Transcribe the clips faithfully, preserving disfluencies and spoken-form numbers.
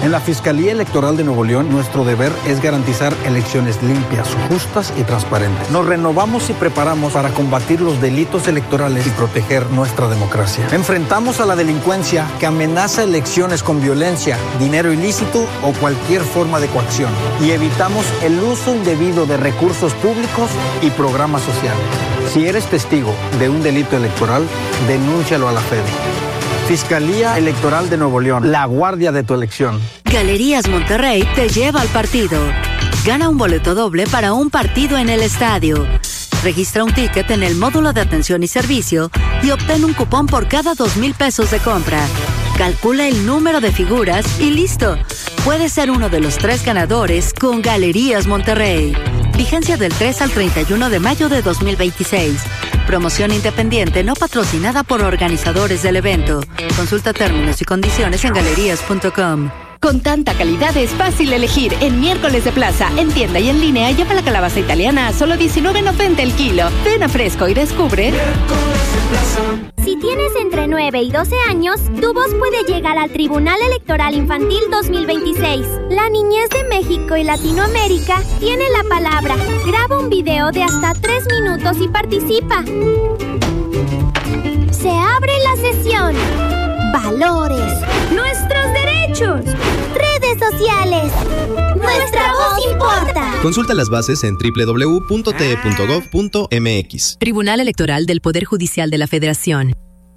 En la Fiscalía Electoral de Nuevo León, nuestro deber es garantizar elecciones limpias, justas y transparentes. Nos renovamos y preparamos para combatir los delitos electorales y proteger nuestra democracia. Enfrentamos a la delincuencia que amenaza elecciones con violencia, dinero ilícito o cualquier forma de coacción. Y evitamos el uso indebido de recursos públicos y programas sociales. Si eres testigo de un delito electoral, denúncialo a la Fede. Fiscalía Electoral de Nuevo León, la guardia de tu elección. Galerías Monterrey te lleva al partido. Gana un boleto doble para un partido en el estadio. Registra un ticket en el módulo de atención y servicio y obtén un cupón por cada dos mil pesos de compra. Calcula el número de figuras y listo. Puedes ser uno de los tres ganadores con Galerías Monterrey. Vigencia del tres al treinta y uno de mayo de dos mil veintiséis. Promoción independiente no patrocinada por organizadores del evento. Consulta términos y condiciones en galerías punto com. Con tanta calidad es fácil elegir. En Miércoles de Plaza, en tienda y en línea, lleva la calabaza italiana a solo diecinueve noventa el kilo. Ven a Fresco y descubre. Si tienes entre nueve y doce años, tu voz puede llegar al Tribunal Electoral Infantil dos mil veintiséis. La niñez de México y Latinoamérica tiene la palabra. Graba un video de hasta tres minutos y participa. Se abre la sesión. Valores. Nuestros derechos. Redes sociales. Nuestra voz importa. Consulta las bases en doble u doble u doble u punto t e punto gov punto m x. Tribunal Electoral del Poder Judicial de la Federación.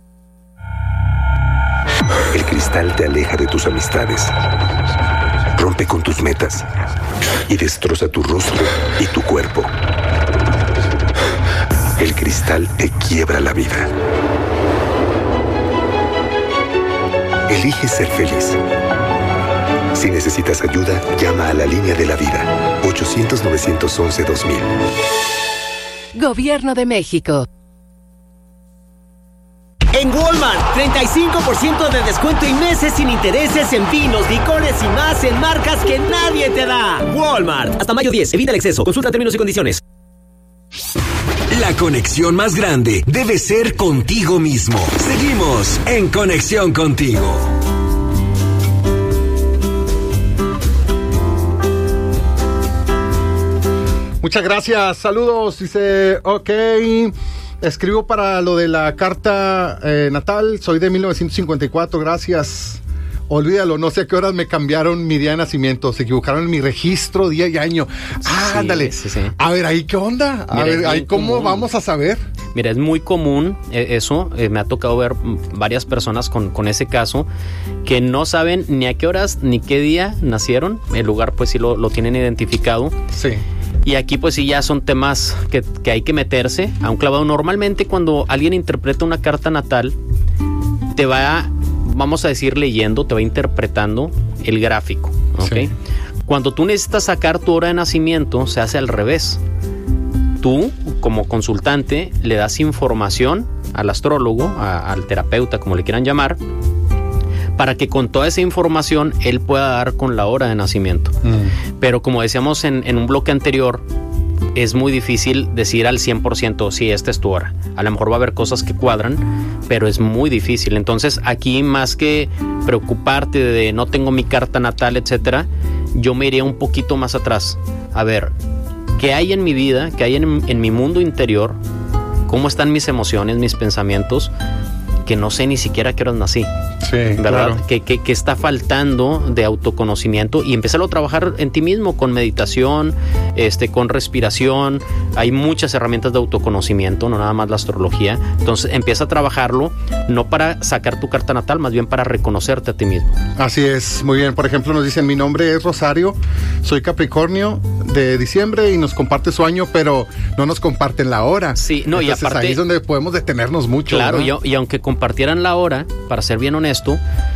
El cristal te aleja de tus amistades, rompe con tus metas y destroza tu rostro y tu cuerpo. El cristal te quiebra la vida. Elige ser feliz. Si necesitas ayuda, llama a la línea de la vida. ochocientos, novecientos once, dos mil. Gobierno de México. En Walmart, treinta y cinco por ciento de descuento y meses sin intereses en vinos, licores y más en marcas que nadie te da. Walmart, hasta mayo diez. Evita el exceso. Consulta términos y condiciones. La conexión más grande debe ser contigo mismo. Seguimos en Conexión Contigo. Muchas gracias, saludos, dice, ok, escribo para lo de la carta eh, natal, soy de mil novecientos cincuenta y cuatro, gracias, olvídalo, no sé a qué horas me cambiaron mi día de nacimiento, se equivocaron en mi registro, día y año, ah, sí, ándale, sí, sí. A ver, ¿ahí qué onda? A Mira, ver, ¿ahí cómo común. Vamos a saber? Mira, es muy común eh, eso, eh, me ha tocado ver varias personas con, con ese caso, que no saben ni a qué horas ni qué día nacieron, el lugar pues sí lo, lo tienen identificado. Sí. Y aquí pues sí ya son temas que, que hay que meterse a un clavado. Normalmente cuando alguien interpreta una carta natal, te va, vamos a decir leyendo, te va interpretando el gráfico, ¿ok? Sí. Cuando tú necesitas sacar tu hora de nacimiento, se hace al revés. Tú, como consultante, le das información al astrólogo, a, al terapeuta, como le quieran llamar, para que con toda esa información él pueda dar con la hora de nacimiento. Mm. Pero como decíamos en, en un bloque anterior, es muy difícil decir al cien por ciento, sí, esta es tu hora. A lo mejor va a haber cosas que cuadran, pero es muy difícil. Entonces aquí, más que preocuparte de no tengo mi carta natal, etcétera, yo me iría un poquito más atrás. A ver, ¿qué hay en mi vida? ¿Qué hay en, en mi mundo interior? ¿Cómo están mis emociones, mis pensamientos? Que no sé ni siquiera a qué horas nací. Sí, ¿verdad? Claro. Que, que, que está faltando de autoconocimiento y empezarlo a trabajar en ti mismo con meditación, este, con respiración. Hay muchas herramientas de autoconocimiento, no nada más la astrología. Entonces empieza a trabajarlo, no para sacar tu carta natal, más bien para reconocerte a ti mismo. Así es, muy bien. Por ejemplo, nos dicen, mi nombre es Rosario, soy Capricornio de diciembre y nos comparte su año, pero no nos comparten la hora. Sí, no, entonces, y aparte ahí es donde podemos detenernos mucho. Claro, ¿no? y, y aunque compartieran la hora, para ser bien honesto,